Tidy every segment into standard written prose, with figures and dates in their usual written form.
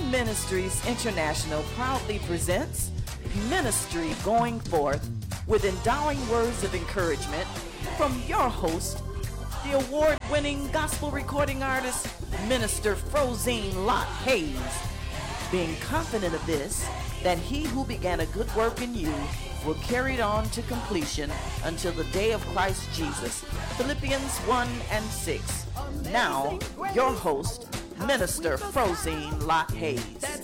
Ministries International proudly presents Ministry Going Forth with endowing words of encouragement from your host, the award-winning gospel recording artist, Minister Frozine Lott Hayes. Being confident of this, that he who began a good work in you will carry it on to completion until the day of Christ Jesus. Philippians 1:6. Now, your host, Minister Frozine Lott Hayes.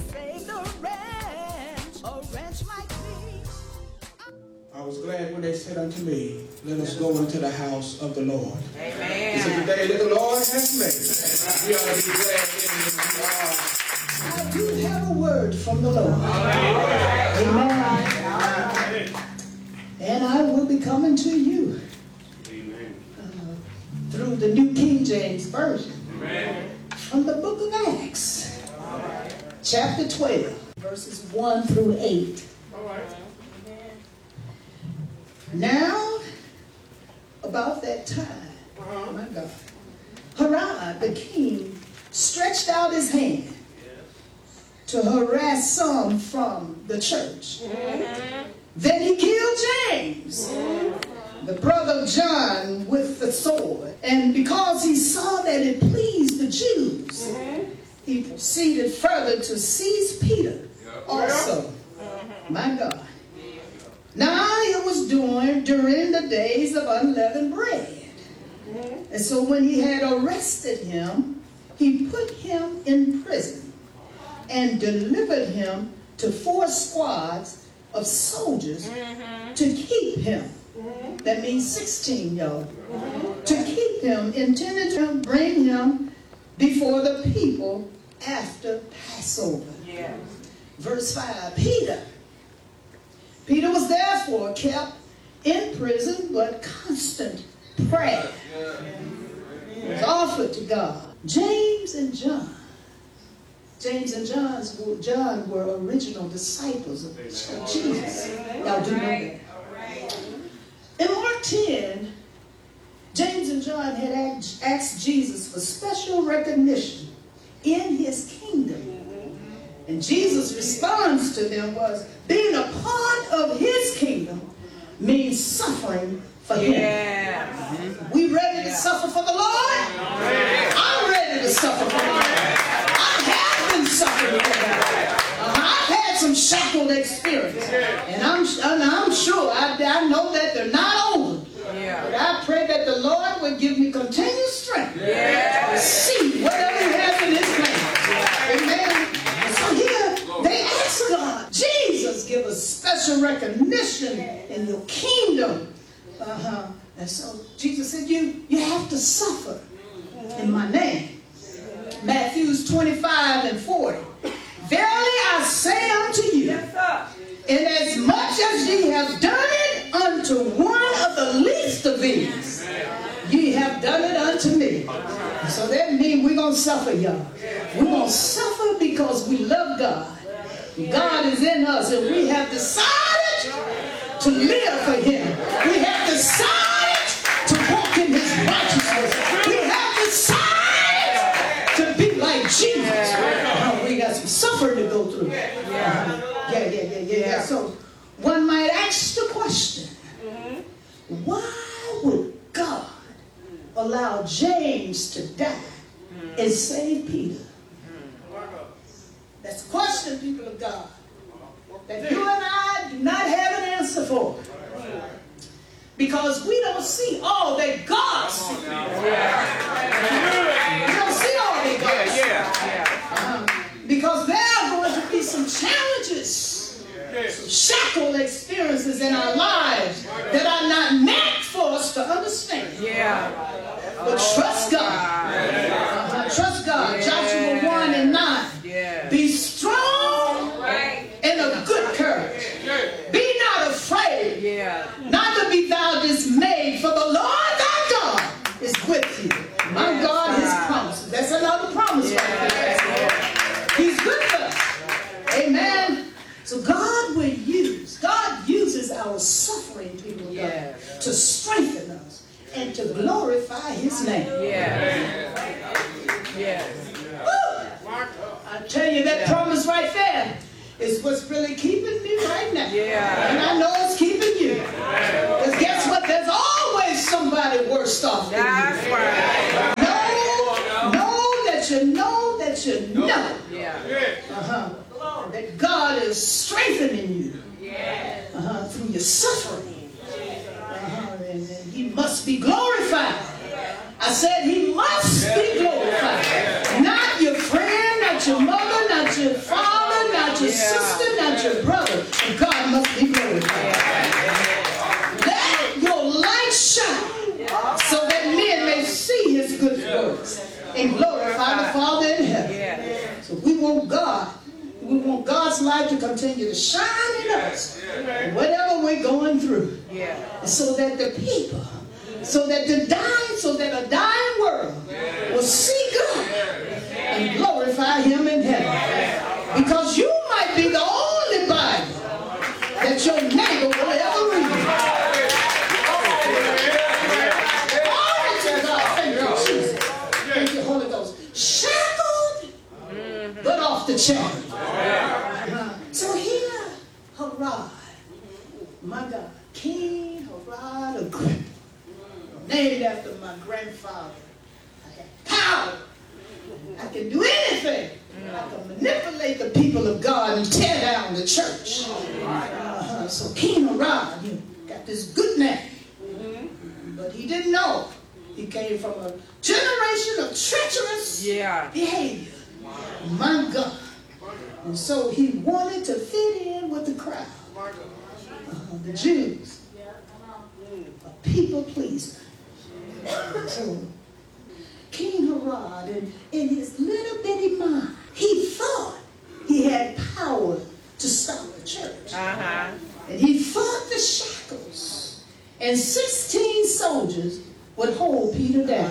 I was glad when they said unto me, let us go into the house of the Lord. Amen. This is the day that the Lord has made. We ought to be glad in it. I do have a word from the Lord. Amen. And I will be coming to you through the New King James Version. From the book of Acts, chapter 12, verses 1 through 8. Now, about that time, my God, Herod the king stretched out his hand to harass some from the church. Then he killed James, the brother of John, with the sword. And because he saw that it pleased the Jews, he proceeded further to seize Peter also. My God. Now it was during the days of unleavened bread. And so when he had arrested him, he put him in prison and delivered him to 4 squads of soldiers to keep him. That means 16, y'all. To keep him, intended to bring him before the people after Passover. Verse 5, Peter was therefore kept in prison, but constant prayer was offered to God. James and John were original disciples of Jesus. Y'all do know that. In Mark 10, James and John had asked Jesus for special recognition in his kingdom. And Jesus' response to them was, being a part of his kingdom means suffering for him. We ready to suffer for the Lord? I'm ready to suffer for the Lord. I have been suffering for the Lord. I've had some shackled experience. And I'm sure, I know that they're not over. But I pray that the Lord would give me continued strength to see whatever he has in his plan. Amen. So here, they ask God, Jesus, give us special recognition in your kingdom. And so Jesus said, you have to suffer in my name. Matthew 25:40. Verily I say unto you, inasmuch as ye have done it unto one of the least of these, ye have done it unto me. So that means we're going to suffer, y'all. We're going to suffer because we love God. God is in us, and we have decided to live for him. We have decided to walk in his righteousness. We have decided to be like Jesus. We got some suffering to go through. Yeah. So one might ask the question, why would God allow James to die and save Peter? That's a question, people of God, that you and I do not have an answer for. Because we don't see all that God sees. We don't see all that God sees. Because there are going to be some challenges, some shackled experiences in our lives that are not meant for us to understand. But trust God. Trust God. Joshua 1:9. Be strong and of good courage. Be not afraid. Neither be thou dismayed, for the Lord thy God is with you. My God, his promises. That's another promise right there. He's with us. Amen. So God uses our suffering, people of God, to strengthen us and to glorify his name. I Tell you that promise right there is what's really keeping me right now. And I know it's keeping you. Because guess what? There's always somebody worse off than you. That's right. Know that you know that God is strengthening you through your suffering. And he must be glorified. I said he must be glorified. Not your friend, not your mother, not your father, not your sister, not your brother. But God must be glorified. Let your light shine so that men may see his good works and glorify the Father in heaven. So we want God. We want God's light to continue to shine in us, whatever we're going through. So that the people, so that a dying world will see God and glorify him in heaven. Because you might be the only Bible that your neighbor will ever read. Glory to God. Thank you, Jesus. Thank you, Holy Ghost. Shackled, but off the chain. So here, Herod, my God, King Herod Agrippa, named after my grandfather. I have power. I can do anything. I can manipulate the people of God and tear down the church. So King Herod, he got this good name. But he didn't know. He came from a generation of treacherous behavior. My God. And so he wanted to fit in with the crowd. The Jews. A people pleaser. So King Herod, in his little bitty mind, he thought he had power to stop the church. And he fought the shackles. And 16 soldiers would hold Peter down.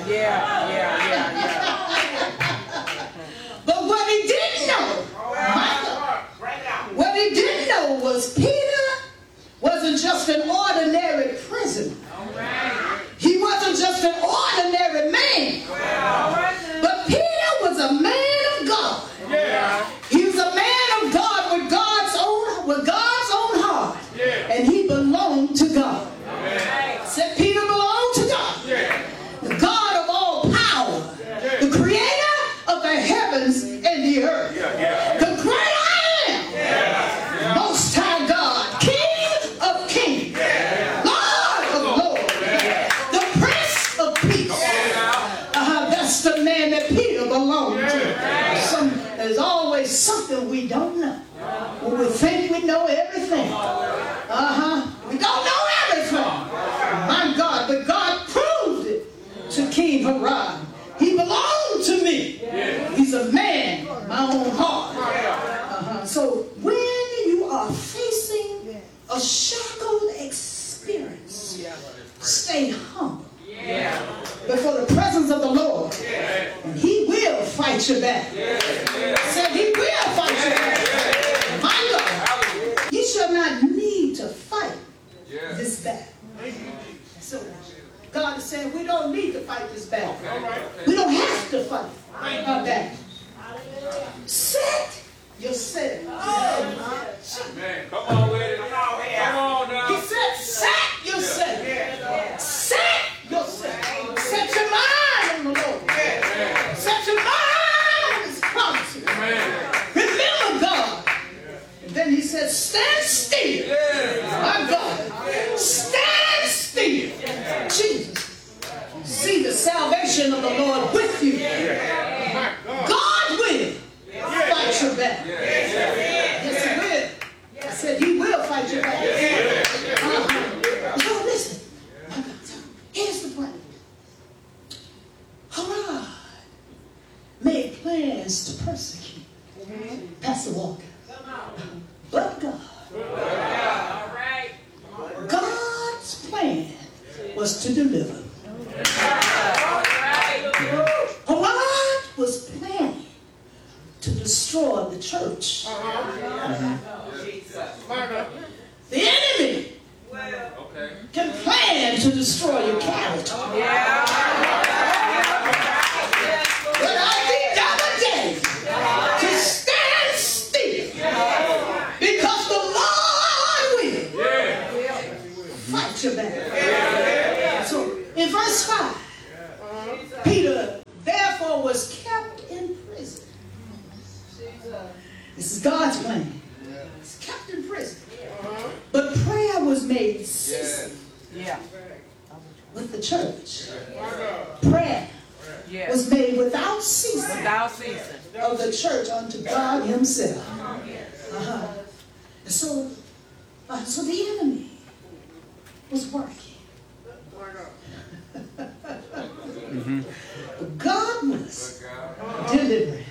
But what he didn't know, what he didn't know was Peter wasn't just an ordinary prisoner. He wasn't just an ordinary man. But Peter was a man of God. He was a man of God with God's own heart. And he belonged to God. Said Peter belonged to God. The God of all power. The creator of the heavens and the earth. The great I am. Most high God. King of kings. Lord of lords. The Prince of peace. That's the man that Peter belonged to. There's always something we don't know. When we think we know everything. We don't know everything. My God, but God proved it to King Herod. He belonged to me. He's a man, my own heart. So when you are facing a shackled experience, stay humble before the presence of the Lord. And he will fight your battle. Said he will fight your battle. My God, you shall not need to fight this battle. So God is saying we don't need to fight this battle. We don't have to fight our battle. Set yourself. Man, come on with it. Come on now. He said, set yourself. Set yourself. Set your mind on the Lord. Set your mind on his promises. Remember God. And then he said, stand still. My God. Stand still. Jesus. See the salvation of the Lord with you. God will fight your battle. Yes, he will. I said he will fight your battle. So listen. Here's the plan. Herod made plans to persecute Pastor Walker. But God. God's plan was to deliver. Herod was planning to destroy the church. The enemy can plan to destroy your character. But I need another day to stand This is God's plan. He's kept in prison. But prayer was made ceasing with the church. Prayer was made without ceasing of the church unto God himself. And so the enemy was working. But God was delivering.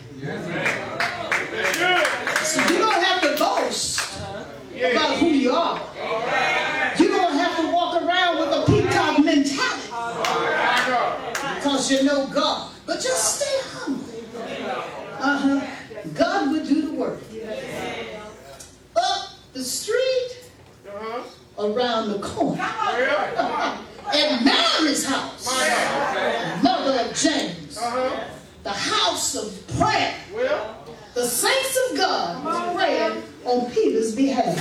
So you don't have to boast about who you are. You don't have to walk around with a peacock mentality because you know God. But just stay humble. God will do the work. Up the street, around the corner, at Mary's house, mother of James, the house of prayer. The saints of God praying on Peter's behalf.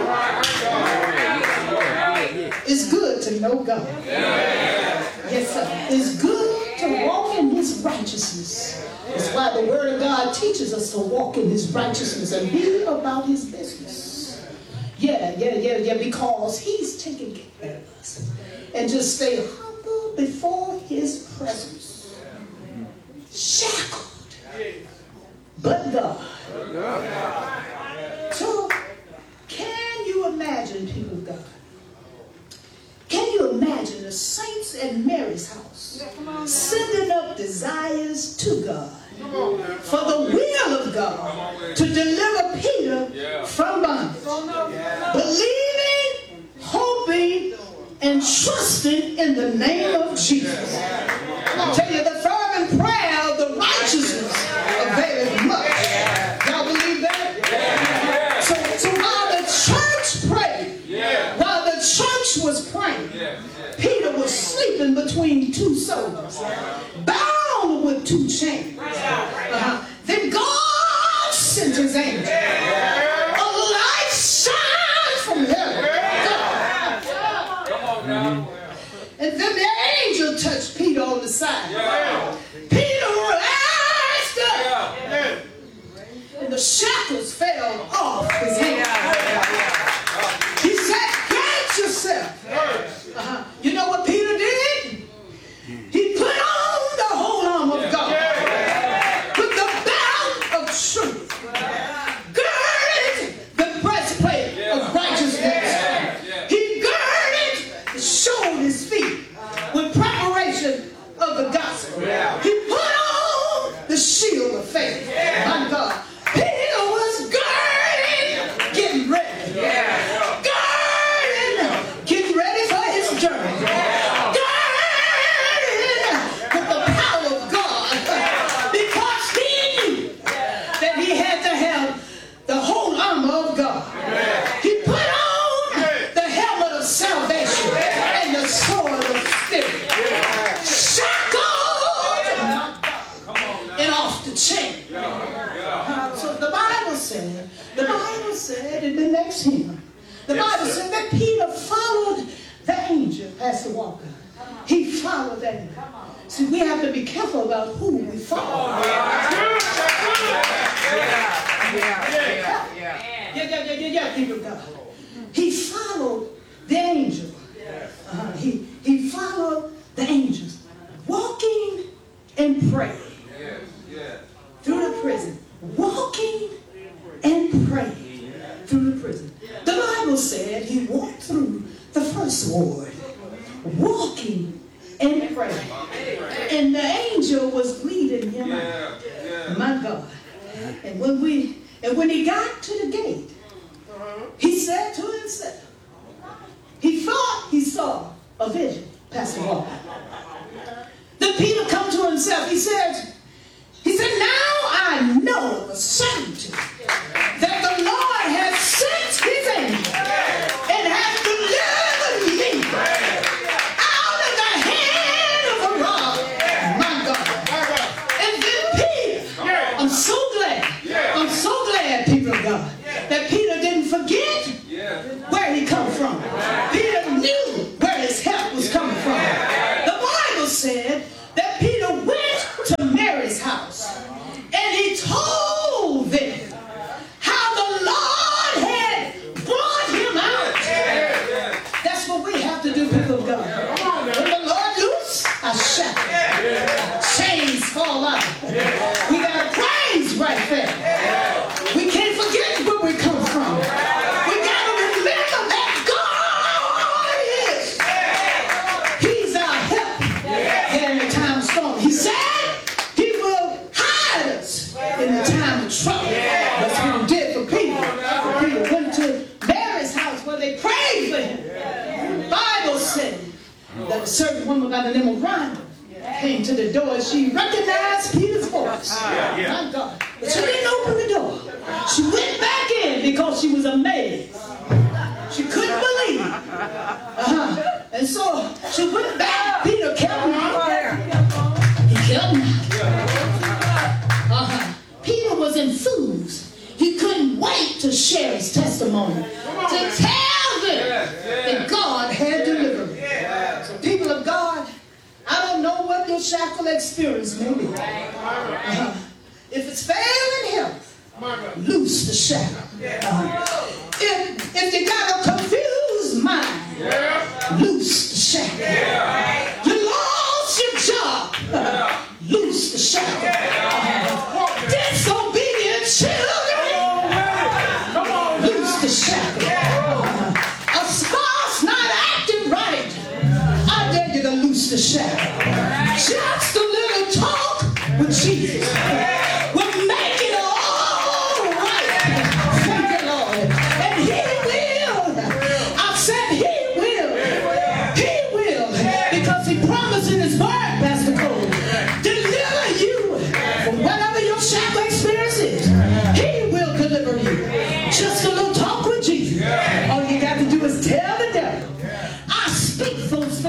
It's good to know God. Yes, sir. It's good to walk in his righteousness. That's why the word of God teaches us to walk in his righteousness and be about his business. Because he's taking care of us. And just stay humble before his presence. Shackled. But God. So, can you imagine, people of God? Can you imagine the saints at Mary's house sending up desires to God for the will of God to deliver Peter from bondage? Believing, hoping, and trusting in the name of Jesus. I tell you, the fervent prayer of the righteousness availeth much. Y'all believe that? So while the church prayed, while the church was praying, Peter was sleeping between two soldiers, bound with two chains. Then God sent his angel. A light shines from heaven. And then the angel touched Peter on the side. Peter raised up. And the shackles fell off his hands. He said, "Get yourself." You know what Peter did? He put on the whole arm of God. Put the belt of truth. Girded the breastplate of righteousness. He girded, showed his feet with preparation of the gospel. He put on the shield of faith. My God. Peter was girded, getting ready. Girded, getting ready for his journey. Girded with the power of God. Because he knew that he had to have the whole armor of God. He put on the helmet of salvation and the sword of spirit. Shackled and off the chain. So the Bible said in the next hymn, the Bible said that Peter followed the angel, Pastor Walker. He followed that angel. See, we have to be careful about who we follow. People of God. He followed the angel. He followed the angels, walking and praying through the prison. Walking and praying through the prison. The Bible said he walked through the first ward, walking and praying. And the angel was leading him out. My God. And when he got to the gate, he said to himself, he thought he saw a vision, Pastor Walker. Then Peter come to himself. He said, now I know of a certainty that the Lord has sent his angel and has delivered me out of the hand of the robber. My God. And then Peter, I'm so glad, people of God, that Peter didn't forget where he come from. Peter knew where his help was coming from. The Bible said that Peter went to Mary's house and he told them That's what he did for Peter. Peter went to Mary's house where they prayed for him. The Bible said that a certain woman by the name of Rhonda came to the door and she recognized Peter's voice. My God. But she didn't open the door. She went back in because she was amazed. She couldn't believe. And so she went back. Peter kept knocking. He kept knocking. Peter was enthused. He couldn't wait to share his testimony, to tell them that God had delivered him. So people of God, I don't know what your shackle experience may be. If it's failing health, loose the shackle. If you got a confused mind, loose the shackle. You lost your job, loose the shackle. Disobedient children, loose the shackle. A spouse not acting right, I dare you to loose the shackle. Just a little talk with Jesus will make it all right. Thank you, Lord. And He will. I said He will. He will. Because He promised in His word, Pastor Cole, deliver you from whatever your shackle experience is. He will deliver you. Just a little talk.